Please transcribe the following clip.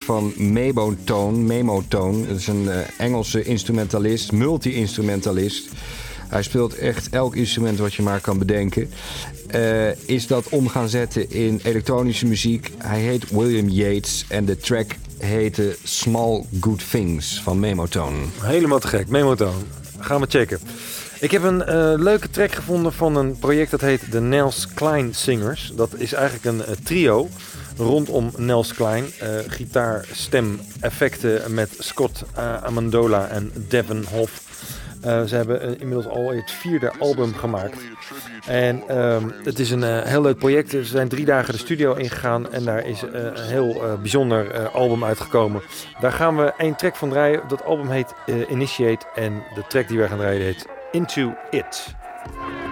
van Memotone. Dat is een Engelse instrumentalist, multi-instrumentalist. Hij speelt echt elk instrument wat je maar kan bedenken. Is dat om gaan zetten in elektronische muziek. Hij heet William Yates en de track heette Small Good Things van Memotone. Helemaal te gek, Memotone. Gaan we checken. Ik heb een leuke track gevonden van een project dat heet de Nels Cline Singers. Dat is eigenlijk een trio rondom Nels Cline. Gitaar, stem, effecten met Scott Amendola en Devin Hoff. Ze hebben inmiddels al het 4e album gemaakt. En het is een heel leuk project. Ze zijn 3 dagen de studio ingegaan en daar is een heel bijzonder album uitgekomen. Daar gaan we 1 track van draaien. Dat album heet Initiate en de track die wij gaan draaien heet Into It.